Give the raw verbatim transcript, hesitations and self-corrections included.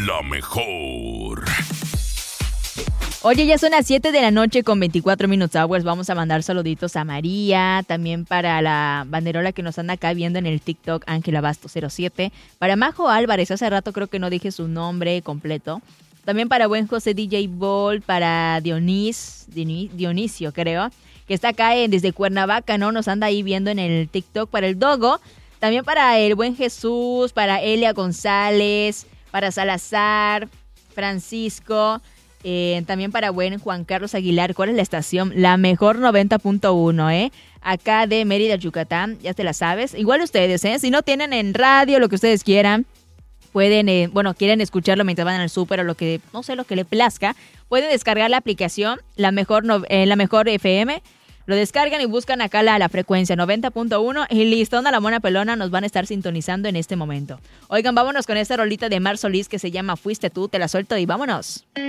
La mejor. Oye, ya son las siete de la noche con veinticuatro Minutes Hours. Vamos a mandar saluditos a María, también para la banderola que nos anda acá viendo en el TikTok, Ángela Basto cero siete. Para Majo Álvarez, hace rato creo que no dije su nombre completo. También para buen José D J Ball, para Dionís, Dionisio creo, que está acá en, desde Cuernavaca, ¿no? Nos anda ahí viendo en el TikTok. Para el Dogo, también para el buen Jesús, para Elia González, para Salazar, Francisco... Eh, también para buen Juan Carlos Aguilar. ¿Cuál es la estación? La mejor noventa punto uno, ¿eh? Acá de Mérida, Yucatán, ya te la sabes. Igual ustedes, ¿eh? Si no tienen en radio lo que ustedes quieran, pueden, eh, bueno, quieren escucharlo mientras van al súper o lo que, no sé, lo que le plazca, pueden descargar la aplicación, la mejor, no, eh, la mejor F M. Lo descargan y buscan acá la, la frecuencia noventa punto uno y listo, onda la mona pelona, nos van a estar sintonizando en este momento. Oigan, vámonos con esta rolita de Mar Solís que se llama Fuiste Tú, te la suelto y vámonos.